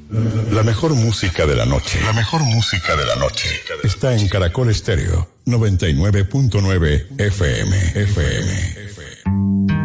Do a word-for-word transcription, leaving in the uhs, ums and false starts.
La mejor música de la noche. La mejor música de la noche. Está en Caracol Estéreo noventa y nueve punto nueve F M. F M.